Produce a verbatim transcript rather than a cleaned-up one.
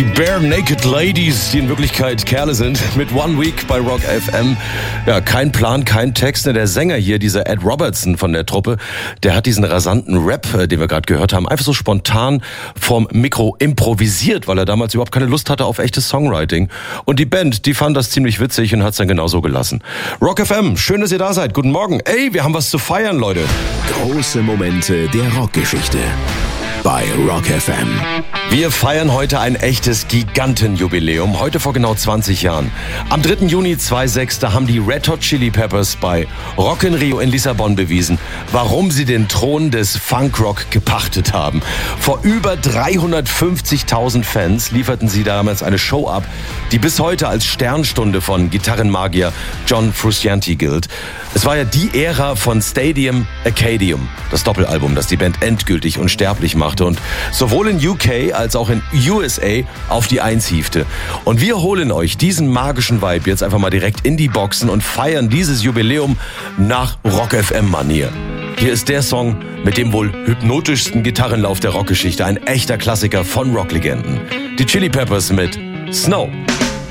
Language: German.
Die Bare Naked Ladies, die in Wirklichkeit Kerle sind, mit One Week bei Rock F M. Ja, kein Plan, kein Text. Der Sänger hier, dieser Ed Robertson von der Truppe, der hat diesen rasanten Rap, den wir gerade gehört haben, einfach so spontan vorm Mikro improvisiert, weil er damals überhaupt keine Lust hatte auf echtes Songwriting. Und die Band, die fand das ziemlich witzig und hat es dann genauso gelassen. Rock F M, schön, dass ihr da seid. Guten Morgen. Ey, wir haben was zu feiern, Leute. Große Momente der Rockgeschichte bei Rock F M. Wir feiern heute ein echtes Gigantenjubiläum. Heute vor genau zwanzig Jahren. Am dritten Juni zweitausendsechs, da haben die Red Hot Chili Peppers bei Rock in Rio in Lissabon bewiesen, warum sie den Thron des Funkrock gepachtet haben. Vor über dreihundertfünfzigtausend Fans lieferten sie damals eine Show ab, die bis heute als Sternstunde von Gitarrenmagier John Frusciante gilt. Es war ja die Ära von Stadium Arcadium, das Doppelalbum, das die Band endgültig unsterblich machte und sowohl in U K als auch in U S A auf die Eins hiefte. Und wir holen euch diesen magischen Vibe jetzt einfach mal direkt in die Boxen und feiern dieses Jubiläum nach Rock F M-Manier. Hier ist der Song mit dem wohl hypnotischsten Gitarrenlauf der Rockgeschichte, ein echter Klassiker von Rocklegenden. Die Chili Peppers mit Snow.